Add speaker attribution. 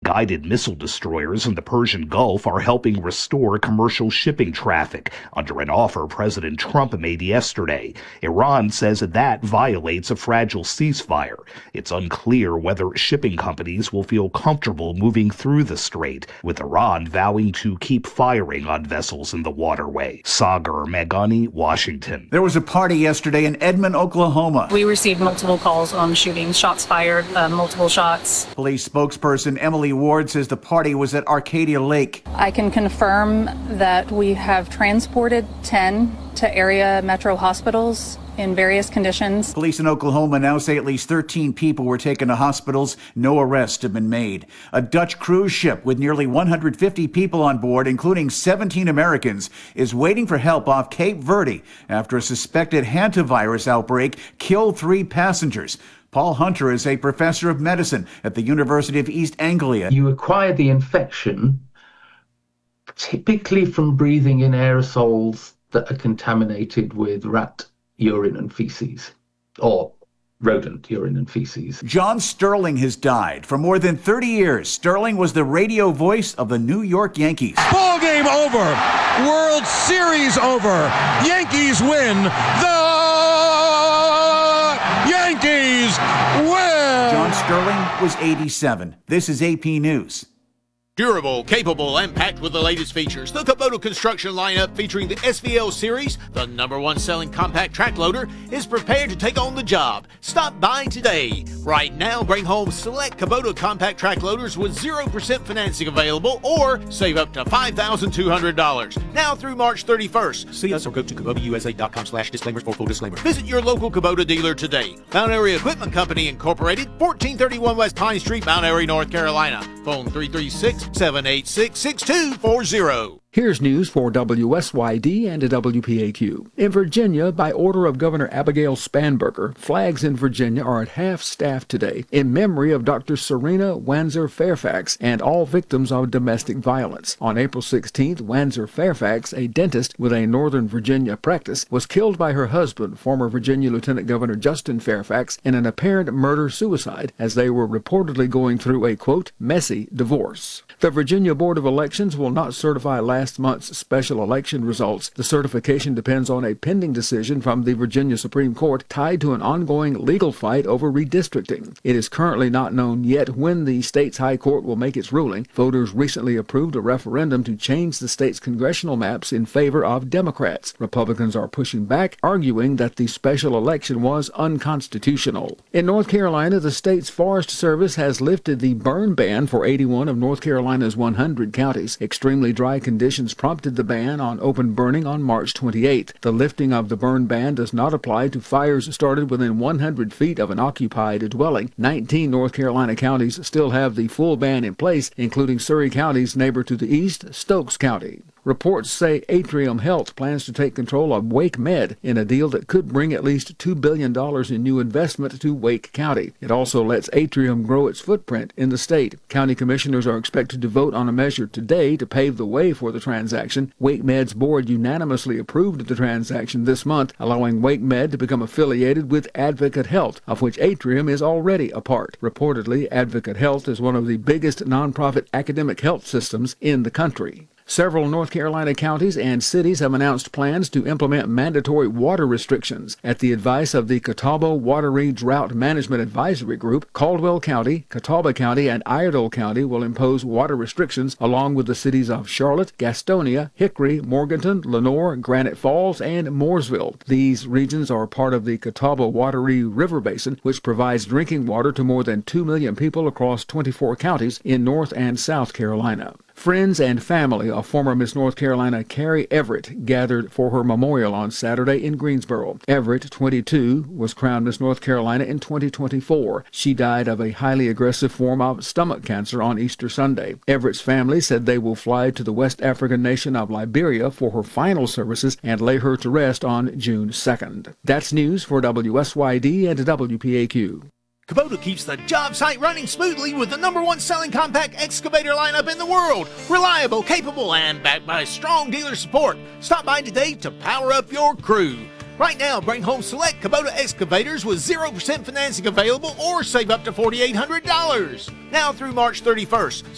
Speaker 1: guided missile destroyers in the Persian Gulf are helping restore commercial shipping traffic under an offer President Trump made yesterday. Iran says that violates a fragile ceasefire. It's unclear whether shipping companies will feel comfortable moving through the strait, with Iran vowing to keep firing on vessels in the waterway. Sagar Meghani, Washington.
Speaker 2: There was a party yesterday in Edmond, Oklahoma.
Speaker 3: We received multiple calls on shootings, shots fired, multiple shots.
Speaker 2: Police spokesperson Emily Ward says the party was at Arcadia Lake.
Speaker 3: I can confirm that we have transported 10 to area metro hospitals in various conditions.
Speaker 2: Police in Oklahoma now say at least 13 people were taken to hospitals. No arrests have been made. A Dutch cruise ship with nearly 150 people on board, including 17 Americans, is waiting for help off Cape Verde after a suspected hantavirus outbreak killed 3 passengers. Paul Hunter is a professor of medicine at the University of East Anglia.
Speaker 4: You acquire the infection typically from breathing in aerosols that are contaminated with rat urine and feces, or rodent urine and feces.
Speaker 2: John Sterling has died. For more than 30 years, Sterling was the radio voice of the New York Yankees.
Speaker 5: Ball game over. World Series over. Yankees win. The Yankees win.
Speaker 2: John Sterling was 87. This is AP News.
Speaker 6: Durable, capable, and packed with the latest features. The Kubota construction lineup featuring the SVL series, the #1 selling compact track loader, is prepared to take on the job. Stop by today. Right now, bring home select Kubota compact track loaders with 0% financing available, or save up to $5,200. Now through March 31st. See us or go to KubotaUSA.com/disclaimers for full disclaimer. Visit your local Kubota dealer today. Mount Airy Equipment Company Incorporated, 1431 West Pine Street, Mount Airy, North Carolina. Phone 336-786-6240.
Speaker 7: Here's news for WSYD and WPAQ. In Virginia, by order of Governor Abigail Spanberger, flags in Virginia are at half-staff today in memory of Dr. Serena Wanzer Fairfax and all victims of domestic violence. On April 16th, Wanzer Fairfax, a dentist with a Northern Virginia practice, was killed by her husband, former Virginia Lieutenant Governor Justin Fairfax, in an apparent murder-suicide as they were reportedly going through a, quote, messy divorce. The Virginia Board of Elections will not certify last month's special election results. The certification depends on a pending decision from the Virginia Supreme Court tied to an ongoing legal fight over redistricting. It is currently not known yet when the state's high court will make its ruling. Voters recently approved a referendum to change the state's congressional maps in favor of Democrats. Republicans are pushing back, arguing that the special election was unconstitutional. In North Carolina, the state's Forest Service has lifted the burn ban for 81 of North Carolina's 100 counties. Extremely dry conditions prompted the ban on open burning on March 28th. The lifting of the burn ban does not apply to fires started within 100 feet of an occupied dwelling. 19 North Carolina counties still have the full ban in place, including Surry County's neighbor to the east, Stokes County. Reports say Atrium Health plans to take control of Wake Med in a deal that could bring at least $2 billion in new investment to Wake County. It also lets Atrium grow its footprint in the state. County commissioners are expected to vote on a measure today to pave the way for the transaction. Wake Med's board unanimously approved the transaction this month, allowing Wake Med to become affiliated with Advocate Health, of which Atrium is already a part. Reportedly, Advocate Health is one of the biggest nonprofit academic health systems in the country. Several North Carolina counties and cities have announced plans to implement mandatory water restrictions. At the advice of the Catawba Watery Drought Management Advisory Group, Caldwell County, Catawba County, and Iredell County will impose water restrictions along with the cities of Charlotte, Gastonia, Hickory, Morganton, Lenoir, Granite Falls, and Mooresville. These regions are part of the Catawba Watery River Basin, which provides drinking water to more than 2 million people across 24 counties in North and South Carolina. Friends and family of former Miss North Carolina Carrie Everett gathered for her memorial on Saturday in Greensboro. Everett, 22, was crowned Miss North Carolina in 2024. She died of a highly aggressive form of stomach cancer on Easter Sunday. Everett's family said they will fly to the West African nation of Liberia for her final services and lay her to rest on June 2nd. That's news for WSYD and WPAQ.
Speaker 6: Kubota keeps the job site running smoothly with the #1 selling compact excavator lineup in the world. Reliable, capable, and backed by strong dealer support. Stop by today to power up your crew. Right now, bring home select Kubota excavators with 0% financing available or save up to $4,800. Now through March 31st.